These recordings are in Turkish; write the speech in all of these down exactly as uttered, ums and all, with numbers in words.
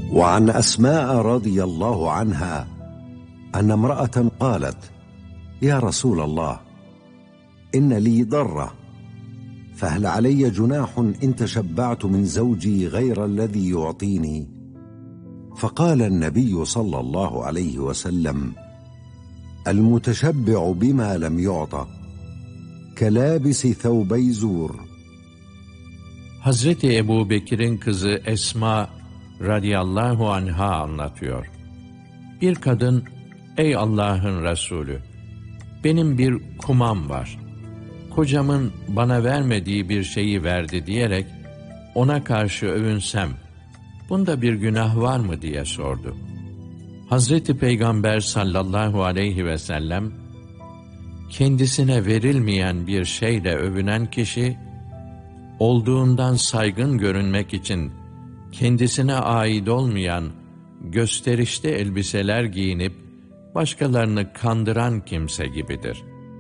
وعن أسماء رضي الله عنها أن امرأة قالت: يا رسول الله، إن لي ضرة، فهل علي جناح إن تشبعت من زوجي غير الذي يعطيني؟ فقال النبي صلى الله عليه وسلم: المتشبع بما لم يعطى كلابس ثوبي زور. Hazreti Ebu Bekir'in kızı Esma radıyallahu anha anlatıyor. Bir kadın, ey Allah'ın Resulü, benim bir kumam var. Kocamın bana vermediği bir şeyi verdi diyerek ona karşı övünsem, bunda bir günah var mı diye sordu. Hazreti Peygamber sallallahu aleyhi ve sellem, kendisine verilmeyen bir şeyle övünen kişi, olduğundan saygın görünmek için kendisine ait olmayan gösterişli elbiseler giyinip başkalarını kandıran kimse gibidir.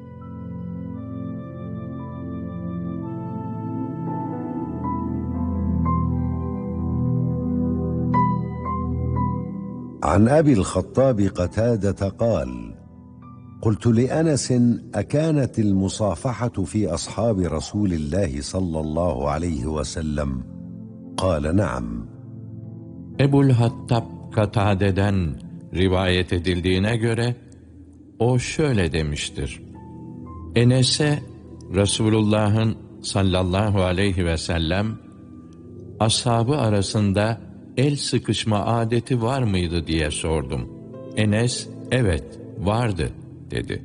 عن أبي الخطاب قتادة قال: قلت لأنس: أكانت المصافحة في أصحاب رسول الله صلى الله عليه وسلم؟ قال: نعم. Ebul Hattab Katade'den rivayet edildiğine göre o şöyle demiştir: Enes'e Resulullah'ın sallallahu aleyhi ve sellem ashabı arasında el sıkışma adeti var mıydı diye sordum. Enes, evet vardı dedi.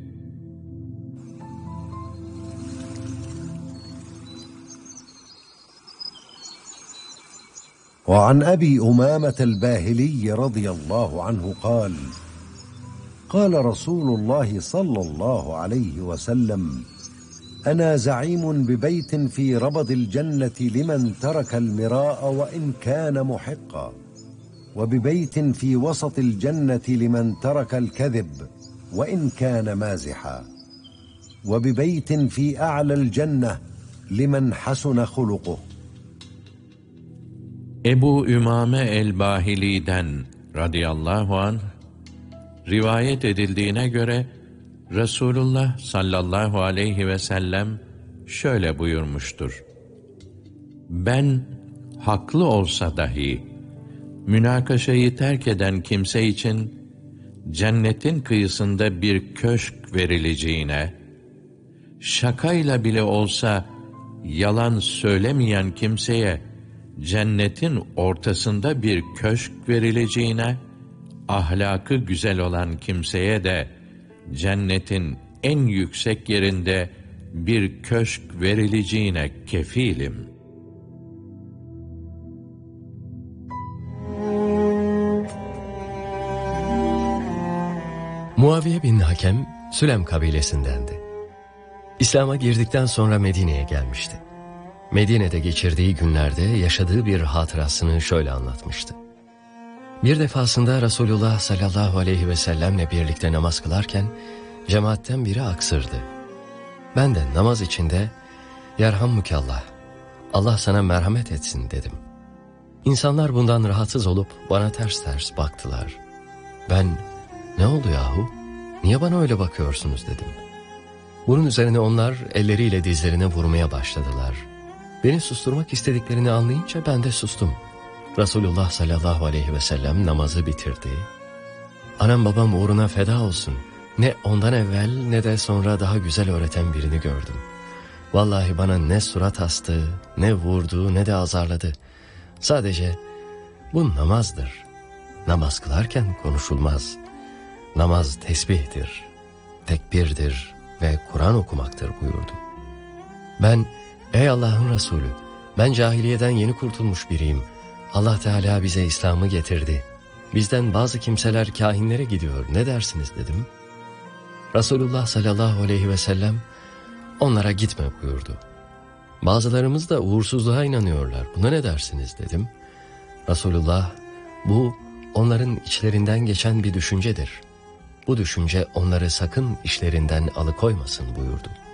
وعن أبي أمامة الباهلي رضي الله عنه قال: قال رسول الله صلى الله عليه وسلم: أنا زعيم ببيت في ربض الجنة لمن ترك المراء وإن كان محقا، وببيت في وسط الجنة لمن ترك الكذب وإن كان مازحا، وببيت في أعلى الجنة لمن حسن خلقه. Ebu Ümame el-Bahili'den radıyallahu anh rivayet edildiğine göre Resulullah sallallahu aleyhi ve sellem şöyle buyurmuştur: Ben haklı olsa dahi münakaşayı terk eden kimse için cennetin kıyısında bir köşk verileceğine, şakayla bile olsa yalan söylemeyen kimseye cennetin ortasında bir köşk verileceğine, ahlakı güzel olan kimseye de cennetin en yüksek yerinde bir köşk verileceğine kefilim. Muaviye bin Hakem, Sülem kabilesindendi. İslam'a girdikten sonra Medine'ye gelmişti. Medine'de geçirdiği günlerde yaşadığı bir hatırasını şöyle anlatmıştı. Bir defasında Resulullah sallallahu aleyhi ve sellemle birlikte namaz kılarken cemaatten biri aksırdı. Ben de namaz içinde "Yerhammükallah, Allah sana merhamet etsin" dedim. İnsanlar bundan rahatsız olup bana ters ters baktılar. Ben "Ne oldu yahu? Niye bana öyle bakıyorsunuz?" dedim. Bunun üzerine onlar elleriyle dizlerine vurmaya başladılar. Beni susturmak istediklerini anlayınca ben de sustum. Resulullah sallallahu aleyhi ve sellem namazı bitirdi. Anam babam uğruna feda olsun. Ne ondan evvel ne de sonra daha güzel öğreten birini gördüm. Vallahi bana ne surat astı, ne vurdu, ne de azarladı. Sadece bu namazdır. Namaz kılarken konuşulmaz. Namaz tesbihtir, tekbirdir ve Kur'an okumaktır buyurdu. Ben, ey Allah'ın Resulü, ben cahiliyeden yeni kurtulmuş biriyim. Allah Teala bize İslam'ı getirdi. Bizden bazı kimseler kahinlere gidiyor, ne dersiniz dedim. Resulullah sallallahu aleyhi ve sellem onlara gitme buyurdu. Bazılarımız da uğursuzluğa inanıyorlar, buna ne dersiniz dedim. Resulullah, bu onların içlerinden geçen bir düşüncedir. Bu düşünce onları sakın işlerinden alıkoymasın buyurdu.